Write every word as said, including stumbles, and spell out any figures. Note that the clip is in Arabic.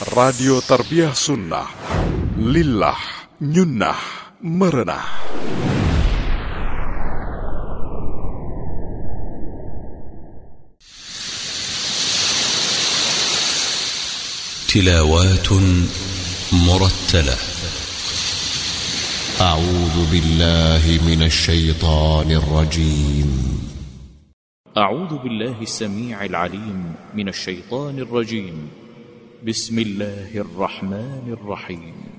Radio Tarbiyah Sunnah. Lillah, nyunnah, merenah. تلاوات مرتلة. أعوذ بالله من الشيطان الرجيم. أعوذ بالله السميع العليم من الشيطان الرجيم. بسم الله الرحمن الرحيم.